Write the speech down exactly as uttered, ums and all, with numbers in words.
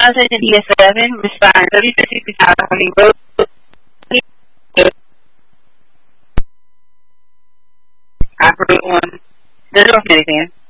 thousand seven, respond thirty-six sixty-five Harmony Road. Operate on the North Minivan.